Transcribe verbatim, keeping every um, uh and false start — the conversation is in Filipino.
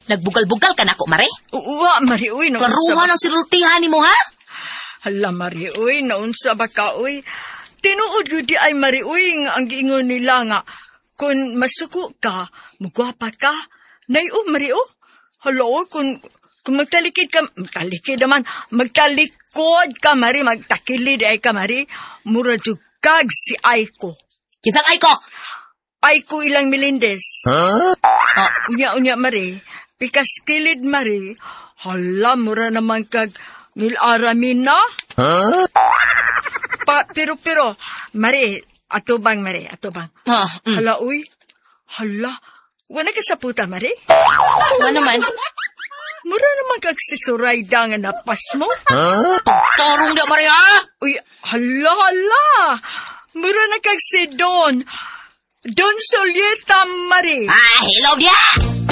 Nagbugal-bugal ka na ko, Mare? Uwa, Mari, uy. Karuhan ang sinultihan ni mo, ha? Hala, Mari, uy, naunsa ba ka, uy? Tinuod yun di ay, Mari, uy, ang giingon nila nga, kung masuko ka, magwapa ka, nayo, Mari, oh. Hala, uy, kung, kung magtalikid ka, magtalikid naman, magtalikod ka, Mari, magtakilid ay ka, Mari, muradugkag si Aiko. Kisang Aiko? Aiko ilang Melendez. Huh? Ah, unya-unya, Mari, pikas kilid, Mari, hala, mura naman kag nilaramin na. Huh? Pa, pero, pero, Mari, ato bang, Mari, ato bang? Ah, mm. Hala, uy, hala, wala ka sa puta, Mari? Ano naman? Mura naman kag si Sorayda nga napas mo. Huh? Tarong na, Mari, ha? Uy, hala, hala, mura na kag si Don. Don Solieta, Mari. Ah, hello dia!